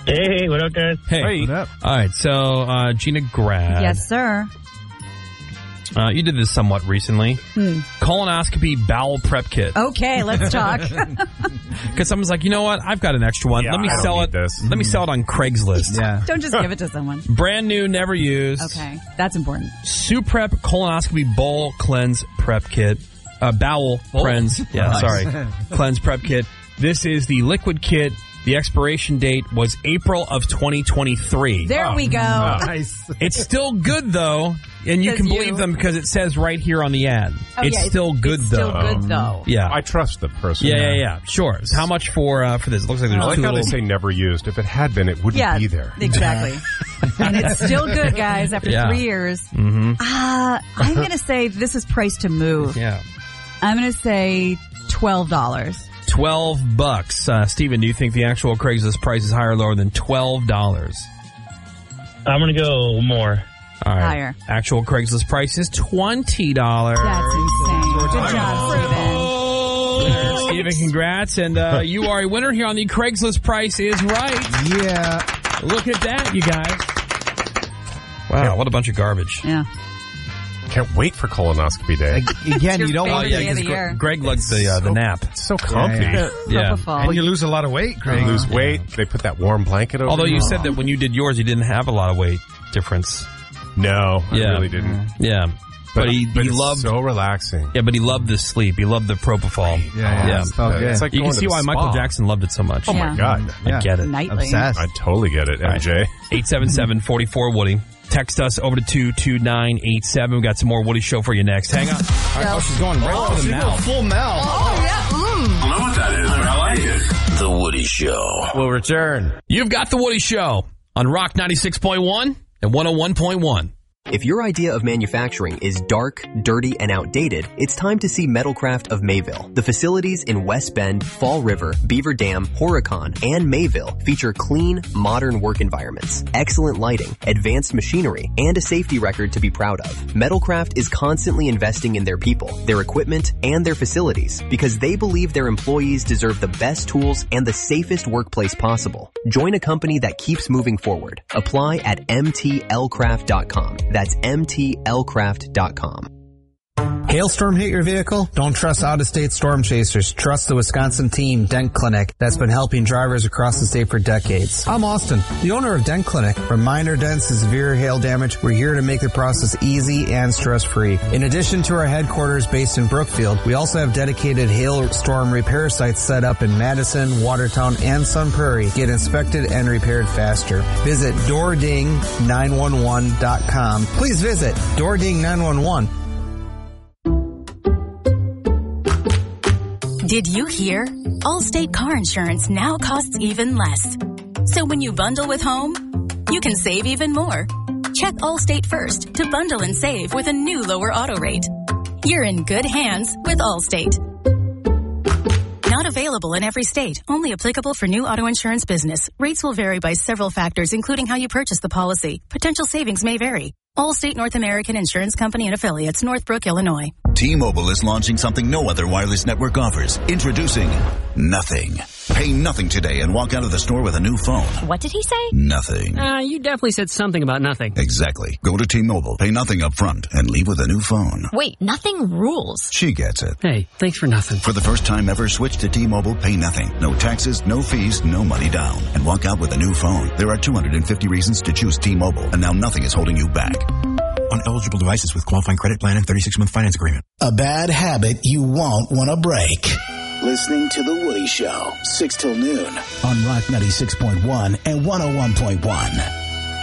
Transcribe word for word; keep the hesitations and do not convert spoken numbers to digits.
Hey, what up, guys? Hey. Hey. What up? All right, so uh, Gina Grad. Yes, sir. Uh, you did this somewhat recently. Hmm. Colonoscopy bowel prep kit. Okay, let's talk. Because someone's like, you know what? I've got an extra one. Yeah, let me I don't sell need it. this. Let me sell it on Craigslist. Yeah. Don't just give it to someone. Brand new, never used. Okay, that's important. Suprep colonoscopy bowl cleanse prep kit. Uh, bowel cleanse. Yeah, Nice. sorry. Cleanse prep kit. This is the liquid kit. The expiration date was April of twenty twenty-three. There Oh, we go. Nice. It's still good, though, and you Says can you. believe them because it says right here on the ad. Oh, it's yeah, still good, it's though. Still good though. Yeah. I trust the person. Yeah, yeah, yeah. Sure. How much for uh, for this? It looks like there's I like two how they little... say never used. If it had been, it wouldn't Yeah, be there. exactly. And it's still good, guys. After Yeah. three years, Mm-hmm. uh, I'm going to say this is priced to move. Yeah. I'm going to say twelve dollars. Twelve bucks. Uh, Steven, do you think the actual Craigslist price is higher or lower than twelve dollars? I'm going to go more. All right. Higher. Actual Craigslist price is twenty dollars. That's insane. Good job, Steven. Oh, Steven, congrats. And uh, you are a winner here on the Craigslist Price is Right. Yeah. Look at that, you guys. Wow, what a bunch of garbage. Yeah. Can't wait for colonoscopy day. Again, Your you don't want favorite Oh, yeah, day of the because year. Greg lugged the, uh, the nap. It's so comfy. Yeah, yeah. Yeah. Propofol. And you lose a lot of weight, You Craig. lose weight. They put that warm blanket over Although you you. said that when you did yours, you didn't have a lot of weight difference. No, I Yeah. really didn't. Yeah. But, he, but he it's loved... so relaxing. Yeah, but he loved the sleep. He loved the propofol. Yeah, yeah. Yeah. It's all good. It's like You can going to see the why spa. Michael Jackson loved it so much. Oh Yeah. my God. I Yeah. get it. Nightly. Obsessed. I totally get it, M J. eight seven seven, four four, Woody. Text us over to two two nine eight seven. We've got some more Woody Show for you next. Hang on. All right, oh, she's going right to the mouth. Full mouth. Oh, yeah. Mm. I don't know what that is, but I like it. The Woody Show. We'll return. You've got the Woody Show on Rock ninety-six point one and one oh one point one. If your idea of manufacturing is dark, dirty, and outdated, it's time to see Metalcraft of Mayville. The facilities in West Bend, Fall River, Beaver Dam, Horicon, and Mayville feature clean, modern work environments, excellent lighting, advanced machinery, and a safety record to be proud of. Metalcraft is constantly investing in their people, their equipment, and their facilities because they believe their employees deserve the best tools and the safest workplace possible. Join a company that keeps moving forward. Apply at m t l craft dot com. That's m t l craft dot com. Hailstorm hit your vehicle? Don't trust out-of-state storm chasers. Trust the Wisconsin team, Dent Clinic, that's been helping drivers across the state for decades. I'm Austin, the owner of Dent Clinic. From minor dents to severe hail damage, we're here to make the process easy and stress-free. In addition to our headquarters based in Brookfield, we also have dedicated hailstorm repair sites set up in Madison, Watertown, and Sun Prairie. Get inspected and repaired faster. Visit door ding nine one one dot com. Please visit door ding nine one one. Did you hear? Allstate car insurance now costs even less. So when you bundle with home, you can save even more. Check Allstate first to bundle and save with a new lower auto rate. You're in good hands with Allstate. Not available in every state. Only applicable for new auto insurance business. Rates will vary by several factors, including how you purchase the policy. Potential savings may vary. Allstate North American Insurance Company and Affiliates, Northbrook, Illinois. T-Mobile is launching something no other wireless network offers. Introducing Nothing. Pay nothing today and walk out of the store with a new phone. What did he say? Nothing. Uh, you definitely said something about nothing. Exactly. Go to T-Mobile, pay nothing up front, and leave with a new phone. Wait, nothing rules. She gets it. Hey, thanks for nothing. For the first time ever, switch to T-Mobile, pay nothing. No taxes, no fees, no money down. And walk out with a new phone. There are two hundred fifty reasons to choose T-Mobile, and now nothing is holding you back. On eligible devices with qualifying credit plan and thirty-six month finance agreement. A bad habit you won't want to break. Listening to The Woody Show, six till noon on Rock ninety-six point one and one oh one point one.